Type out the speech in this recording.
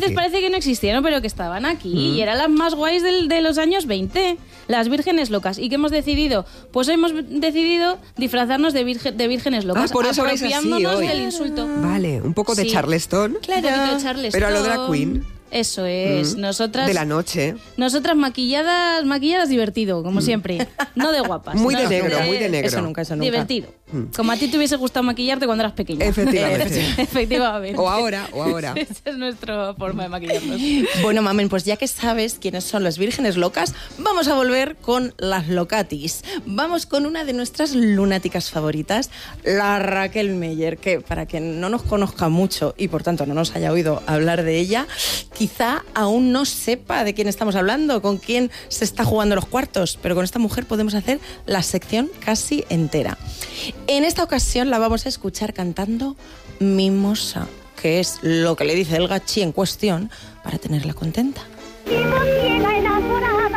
antes parece que no existieron, pero que estaban aquí y eran las más guays de los años 20, las vírgenes locas. ¿Y qué hemos decidido? Pues hemos decidido disfrazarnos de vírgenes locas, por eso vais así apropiándonos hoy. del insulto. Vale, un poco de Charleston. Claro. Un poquito de Charleston. Pero a lo drag queen. Eso es, nosotras... De la noche. Nosotras maquilladas divertido, como siempre. No de guapas. Muy de negro, muy de negro. Eso nunca. Divertido. Como a ti te hubiese gustado maquillarte cuando eras pequeña. Efectivamente. Efectivamente. O ahora. Esa es nuestra forma de maquillarnos. Bueno, mamen, pues ya que sabes quiénes son las vírgenes locas, vamos a volver con las locatis. Vamos con una de nuestras lunáticas favoritas, la Raquel Meyer, que para quien no nos conozca mucho y por tanto no nos haya oído hablar de ella, quizá aún no sepa de quién estamos hablando, con quién se está jugando los cuartos, pero con esta mujer podemos hacer la sección casi entera. En esta ocasión la vamos a escuchar cantando Mimosa, que es lo que le dice el gachi en cuestión para tenerla contenta. Mimosa.